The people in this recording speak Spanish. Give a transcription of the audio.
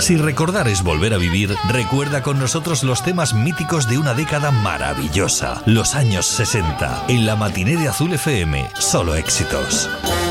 Si recordar es volver a vivir, recuerda con nosotros los temas míticos de una década maravillosa, los años 60. En la Matiné de Azul FM, solo éxitos.